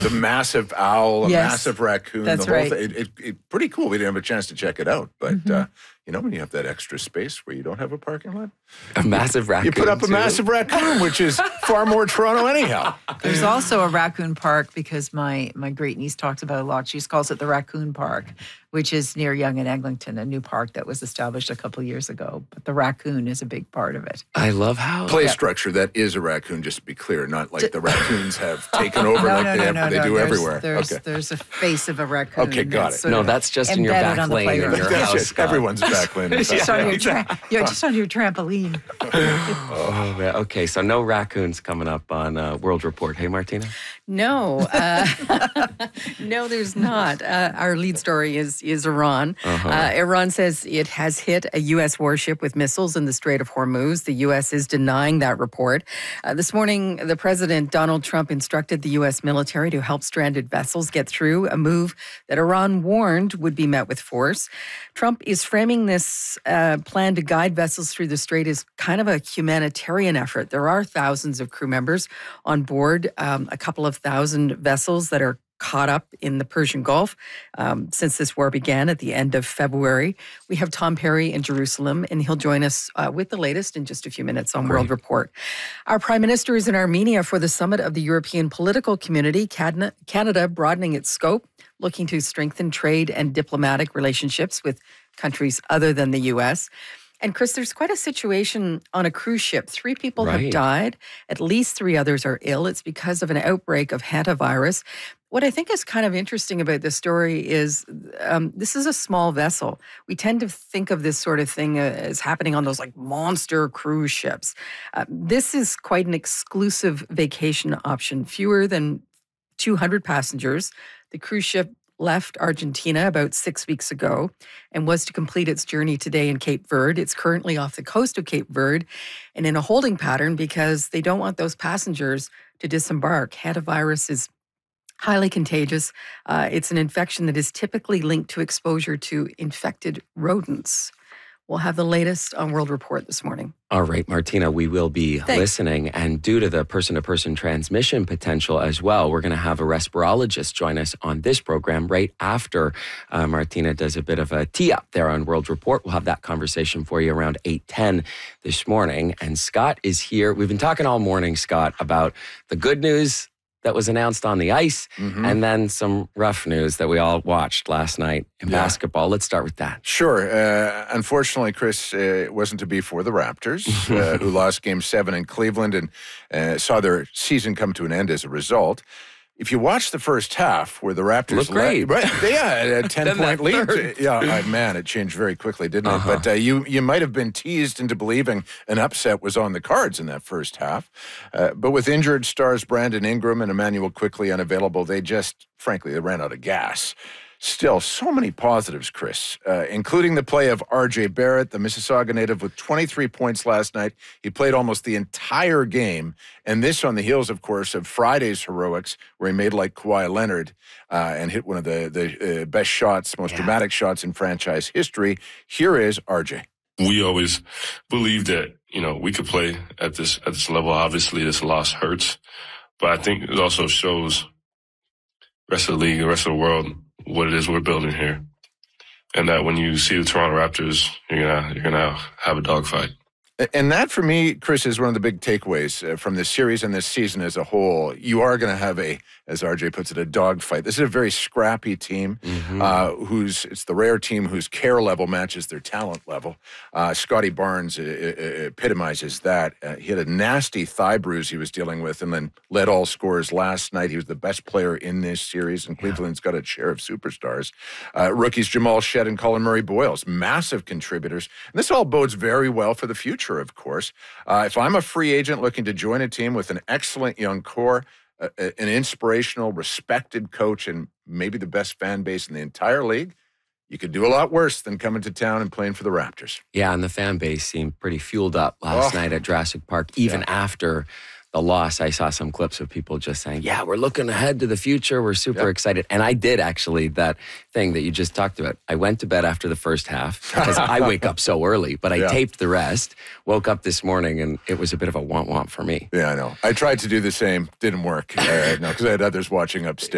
The massive owl, a massive raccoon. That's the whole right. thing. It pretty cool. We didn't have a chance to check it out. But, when you have that extra space where you don't have a parking lot. A massive raccoon, you put up a massive raccoon, which is far more Toronto anyhow. There's also a raccoon park because my great niece talks about it a lot. She calls it the Raccoon Park, which is near Yonge and Eglinton, a new park that was established a couple of years ago. But the raccoon is a big part of it. I love how... Play structure, that is a raccoon, just to be clear, not like the raccoons have taken over they do everywhere. There's a face of a raccoon. Okay, got it. No, that's just in your back lane in your house, Scott. Everyone's back lane. Just on your trampoline. Oh, man. Okay, so no raccoons coming up on World Report. Hey, Martina? No. No, there's not. Our lead story is Iran. Iran says it has hit a U.S. warship with missiles in the Strait of Hormuz. The U.S. is denying that report. This morning, the President, Donald Trump, instructed the U.S. military to help stranded vessels get through, a move that Iran warned would be met with force. Trump is framing this plan to guide vessels through the strait as kind of a humanitarian effort. There are thousands of crew members on board, a couple of thousand vessels that are caught up in the Persian Gulf since this war began at the end of February. We have Tom Perry in Jerusalem, and he'll join us with the latest in just a few minutes on World Report. Our Prime Minister is in Armenia for the summit of the European political community, Canada broadening its scope, looking to strengthen trade and diplomatic relationships with countries other than the U.S., And Chris, there's quite a situation on a cruise ship. 3 people have died. At least 3 others are ill. It's because of an outbreak of hantavirus. What I think is kind of interesting about this story is this is a small vessel. We tend to think of this sort of thing as happening on those like monster cruise ships. This is quite an exclusive vacation option, fewer than 200 passengers. The cruise ship left Argentina about 6 weeks ago and was to complete its journey today in Cape Verde. It's currently off the coast of Cape Verde and in a holding pattern because they don't want those passengers to disembark. Hantavirus is highly contagious. It's an infection that is typically linked to exposure to infected rodents. We'll have the latest on World Report this morning. All right, Martina, we will be listening. And due to the person-to-person transmission potential as well, we're going to have a respirologist join us on this program right after Martina does a bit of a tee-up there on World Report. We'll have that conversation for you around 8:10 this morning. And Scott is here. We've been talking all morning, Scott, about the good news that was announced on the ice, and then some rough news that we all watched last night in basketball. Let's start with that. Sure. Unfortunately, Chris, it wasn't to be for the Raptors, who lost Game 7 in Cleveland and saw their season come to an end as a result. If you watch the first half where the Raptors looked great. A 10-point lead. Man, it changed very quickly, didn't it? But you might have been teased into believing an upset was on the cards in that first half. But with injured stars Brandon Ingram and Emmanuel quickly unavailable, they ran out of gas. Still, so many positives, Chris, including the play of R.J. Barrett, the Mississauga native, with 23 points last night. He played almost the entire game, and this on the heels, of course, of Friday's heroics, where he made like Kawhi Leonard and hit one of the best shots, most dramatic shots in franchise history. Here is R.J. We always believed that, we could play at this level. Obviously, this loss hurts, but I think it also shows the rest of the league, the rest of the world, what it is we're building here. And that when you see the Toronto Raptors, you're gonna have a dogfight. And that, for me, Chris, is one of the big takeaways from this series and this season as a whole. You are going to have as RJ puts it, a dogfight. This is a very scrappy team it's the rare team whose care level matches their talent level. Scotty Barnes epitomizes that. He had a nasty thigh bruise he was dealing with and then led all scorers last night. He was the best player in this series, and Cleveland's got its share of superstars. Rookies Jamal Shedd and Colin Murray-Boyles, massive contributors. And this all bodes very well for the future, of course. If I'm a free agent looking to join a team with an excellent young core, an inspirational, respected coach, and maybe the best fan base in the entire league, you could do a lot worse than coming to town and playing for the Raptors. Yeah, and the fan base seemed pretty fueled up last night at Jurassic Park, even after the loss. I saw some clips of people just saying, we're looking ahead to the future. We're super excited. And I did actually that thing that you just talked about. I went to bed after the first half because I wake up so early, but I taped the rest, woke up this morning, and it was a bit of a womp-womp for me. Yeah, I know. I tried to do the same. Didn't work. Because I had others watching upstairs.